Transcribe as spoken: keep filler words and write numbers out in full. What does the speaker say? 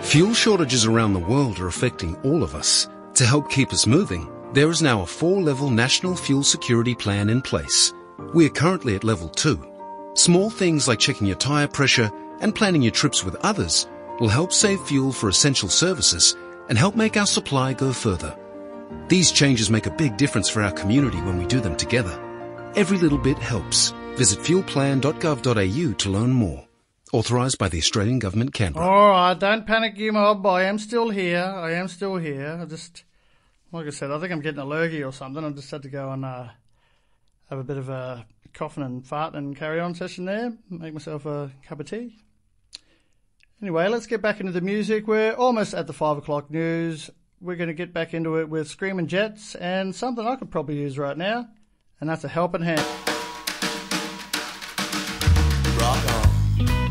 Fuel shortages around the world are affecting all of us. To help keep us moving, there is now a four-level national fuel security plan in place. We are currently at level two. Small things like checking your tyre pressure and planning your trips with others will help save fuel for essential services and help make our supply go further. These changes make a big difference for our community when we do them together. Every little bit helps. Visit fuel plan dot gov dot a u to learn more. Authorised by the Australian Government, Canberra. All right, don't panic, you mob. I am still here. I am still here. I just, like I said, I think I'm getting a lurgy or something. I just had to go and uh, have a bit of a coughing and farting and carry on session there. Make myself a cup of tea. Anyway, let's get back into the music. We're almost at the five o'clock news. We're going to get back into it with Screaming Jets and something I could probably use right now, and that's a helping hand.